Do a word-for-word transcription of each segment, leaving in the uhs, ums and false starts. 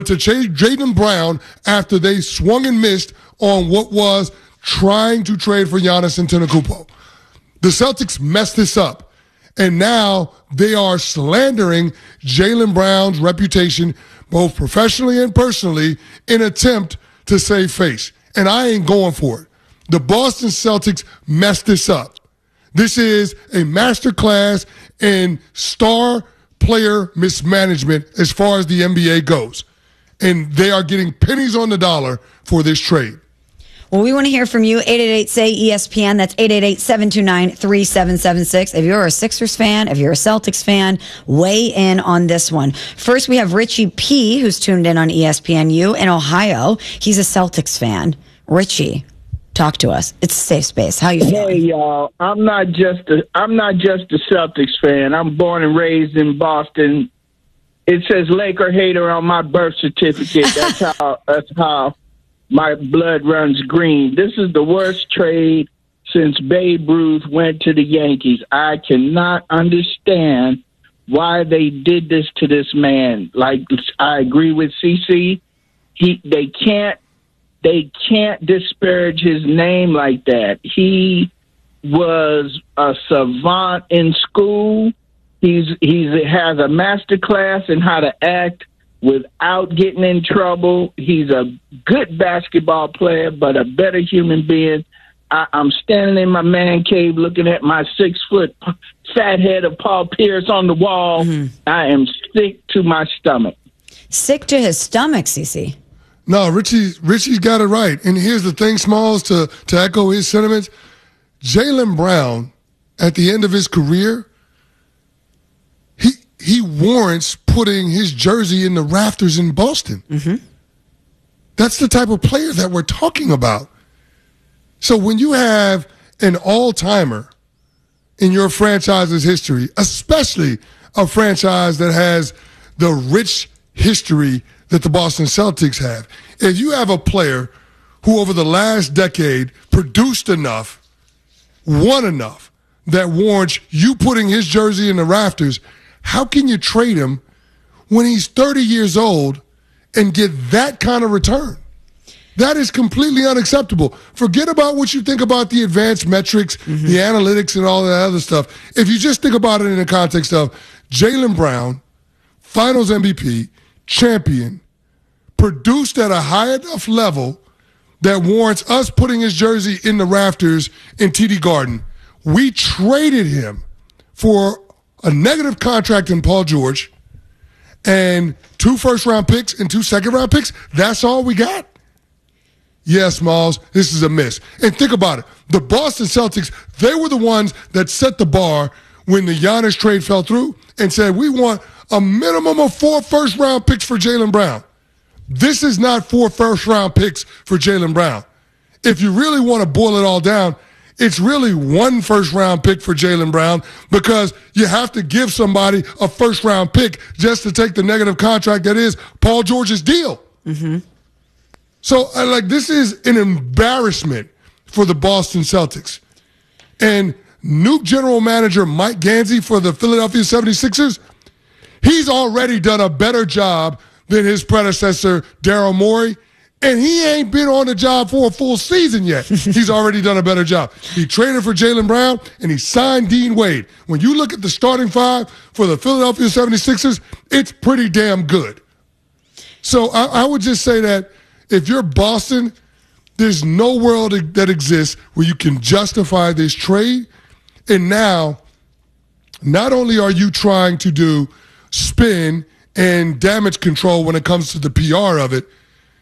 to chase Jaylen Brown after they swung and missed on what was trying to trade for Giannis Antetokounmpo. The Celtics messed this up, and now they are slandering Jaylen Brown's reputation, both professionally and personally, in an attempt to save face. And I ain't going for it. The Boston Celtics messed this up. This is a masterclass in star player mismanagement as far as the N B A goes. And they are getting pennies on the dollar for this trade. Well, we want to hear from you. eight eight eight, S A Y, E S P N. That's eight eight eight, seven two nine, three seven seven six. If you're a Sixers fan, if you're a Celtics fan, weigh in on this one. First, we have Richie P., who's tuned in on E S P N U in Ohio. He's a Celtics fan. Richie, talk to us. It's a safe space. How you feeling? Hey, y'all. I'm not just a, I'm not just a Celtics fan. I'm born and raised in Boston. It says Laker hater on my birth certificate. That's how that's how my blood runs green. This is the worst trade since Babe Ruth went to the Yankees. I cannot understand why they did this to this man. Like, I agree with C C. He they can't they can't disparage his name like that. He was a savant in school. He's he's has a master class in how to act without getting in trouble. He's a good basketball player, but a better human being. I, I'm standing in my man cave looking at my six-foot fat head of Paul Pierce on the wall. Mm-hmm. I am sick to my stomach. Sick to his stomach, Cece. No, Richie, Richie's got it right. And here's the thing, Smalls, to, to echo his sentiments. Jaylen Brown, at the end of his career, he he warrants putting his jersey in the rafters in Boston. Mm-hmm. That's the type of player that we're talking about. So when you have an all-timer in your franchise's history, especially a franchise that has the rich history that the Boston Celtics have, if you have a player who over the last decade produced enough, won enough, that warrants you putting his jersey in the rafters, how can you trade him when he's thirty years old and get that kind of return? That is completely unacceptable. Forget about what you think about the advanced metrics, mm-hmm. the analytics, and all that other stuff. If you just think about it in the context of Jaylen Brown, Finals M V P, champion, produced at a high enough level that warrants us putting his jersey in the rafters in T D Garden. We traded him for a negative contract in Paul George and two first-round picks and two second-round picks. That's all we got? Yes, Miles, this is a miss. And think about it. The Boston Celtics, they were the ones that set the bar when the Giannis trade fell through and said, we want a minimum of four first-round picks for Jaylen Brown. This is not four first-round picks for Jaylen Brown. If you really want to boil it all down, it's really one first-round pick for Jaylen Brown because you have to give somebody a first-round pick just to take the negative contract that is Paul George's deal. Mm-hmm. So, uh, like, this is an embarrassment for the Boston Celtics. And new general manager Mike Gansey for the Philadelphia seventy-sixers, he's already done a better job than his predecessor, Daryl Morey. And he ain't been on the job for a full season yet. He's already done a better job. He traded for Jaylen Brown, and he signed Dean Wade. When you look at the starting five for the Philadelphia seventy-sixers, it's pretty damn good. So I, I would just say that if you're Boston, there's no world that exists where you can justify this trade. And now, not only are you trying to do spin and damage control when it comes to the P R of it,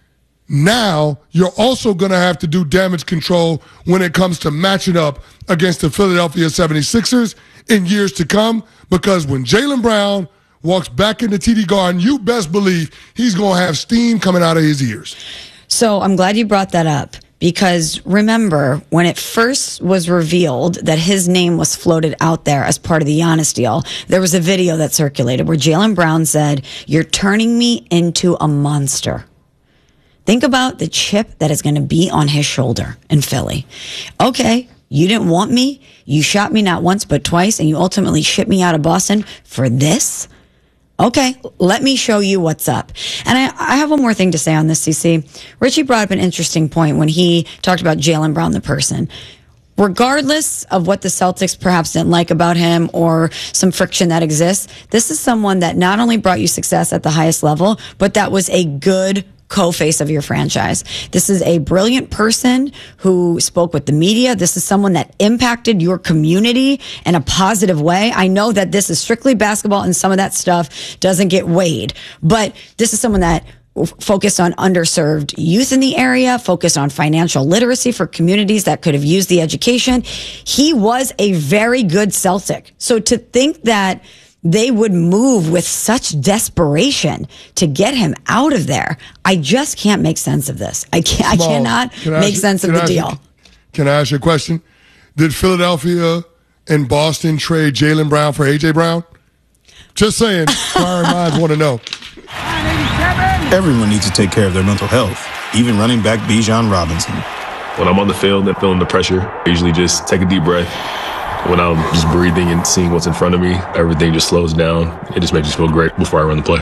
now you're also going to have to do damage control when it comes to matching up against the Philadelphia seventy-sixers in years to come, because when Jaylen Brown walks back into T D Garden, you best believe he's going to have steam coming out of his ears. So I'm glad you brought that up, because remember, when it first was revealed that his name was floated out there as part of the Giannis deal, there was a video that circulated where Jaylen Brown said, "You're turning me into a monster." Think about the chip that is going to be on his shoulder in Philly. Okay, you didn't want me. You shot me not once but twice, and you ultimately shipped me out of Boston for this? Okay, let me show you what's up. And I, I have one more thing to say on this, C C. Richie brought up an interesting point when he talked about Jaylen Brown, the person. Regardless of what the Celtics perhaps didn't like about him or some friction that exists, this is someone that not only brought you success at the highest level, but that was a good co-face of your franchise. This is a brilliant person who spoke with the media. This is someone that impacted your community in a positive way. I know that this is strictly basketball and some of that stuff doesn't get weighed, but this is someone that focused on underserved youth in the area, focused on financial literacy for communities that could have used the education. He was a very good Celtic. So to think that they would move with such desperation to get him out of there, I just can't make sense of this. I can't. Small. I cannot can I make you, sense of the deal. You, can I ask you a question? Did Philadelphia and Boston trade Jaylen Brown for A J Brown? Just saying. Inquiring minds want to know. Everyone needs to take care of their mental health, even running back Bijan Robinson. When I'm on the field and feeling the pressure, I usually just take a deep breath. When I'm just breathing and seeing what's in front of me, everything just slows down. It just makes me feel great before I run the play.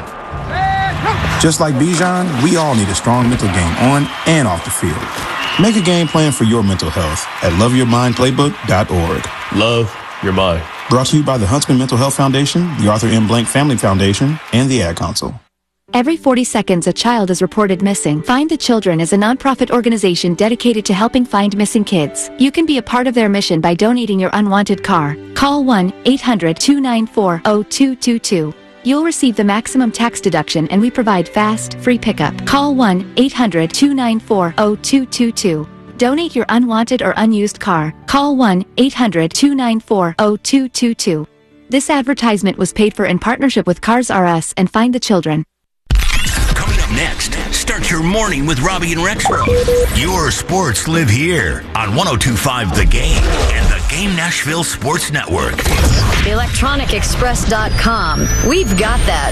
Just like Bijan, we all need a strong mental game on and off the field. Make a game plan for your mental health at love your mind playbook dot org. Love your mind. Brought to you by the Huntsman Mental Health Foundation, the Arthur M. Blank Family Foundation, and the Ad Council. Every forty seconds, a child is reported missing. Find the Children is a nonprofit organization dedicated to helping find missing kids. You can be a part of their mission by donating your unwanted car. Call one eight hundred two nine four zero two two two. You'll receive the maximum tax deduction and we provide fast, free pickup. Call one eight hundred two nine four zero two two two. Donate your unwanted or unused car. Call one eight hundred two nine four zero two two two. This advertisement was paid for in partnership with Cars R Us and Find the Children. Next, start your morning with Robbie and Rexbro. Your sports live here on one oh two point five The Game and the Game Nashville Sports Network. the electronic express dot com. We've got that.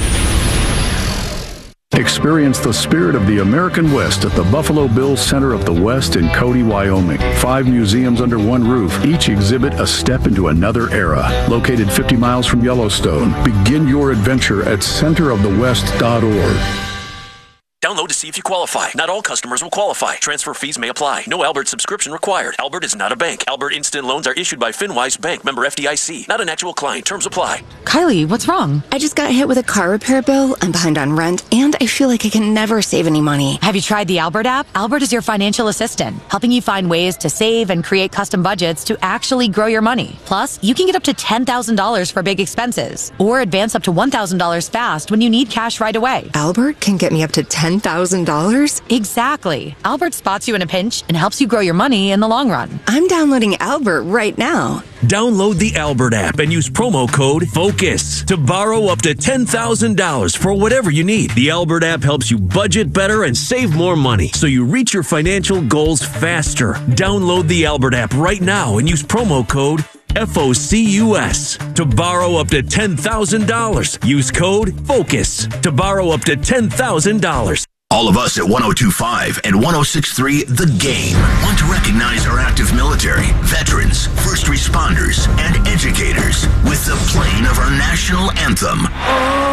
Experience the spirit of the American West at the Buffalo Bills Center of the West in Cody, Wyoming. Five museums under one roof. Each exhibit a step into another era. Located fifty miles from Yellowstone. Begin your adventure at center of the west dot org. Download to see if you qualify. Not all customers will qualify. Transfer fees may apply. No Albert subscription required. Albert is not a bank. Albert Instant Loans are issued by FinWise Bank, member F D I C. Not an actual client. Terms apply. Kylie, what's wrong? I just got hit with a car repair bill. I'm behind on rent, and I feel like I can never save any money. Have you tried the Albert app? Albert is your financial assistant, helping you find ways to save and create custom budgets to actually grow your money. Plus, you can get up to ten thousand dollars for big expenses, or advance up to one thousand dollars fast when you need cash right away. Albert can get me up to ten thousand dollars? Exactly. Albert spots you in a pinch and helps you grow your money in the long run. I'm downloading Albert right now. Download the Albert app and use promo code FOCUS to borrow up to ten thousand dollars for whatever you need. The Albert app helps you budget better and save more money so you reach your financial goals faster. Download the Albert app right now and use promo code FOCUS to borrow up to ten thousand dollars. Use code FOCUS to borrow up to ten thousand dollars. All of us at one oh two point five and one oh six point three The Game want to recognize our active military, veterans, first responders, and educators with the playing of our national anthem.